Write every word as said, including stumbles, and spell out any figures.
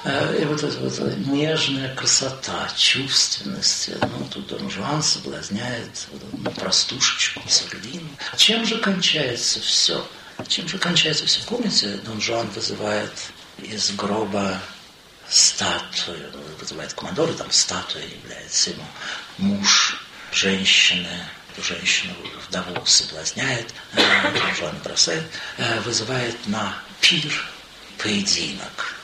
И вот эта вот нежная красота, чувственность. Ну, тут Дон Жуан соблазняет ну, простушечку Сальвину. Чем же кончается все? Чем же кончается все? Помните, Дон Жуан вызывает из гроба статую, вызывает командора, там статуя является ему муж женщины, эту женщину вдову соблазняет, Дон Жуан бросает, вызывает на пир поединок.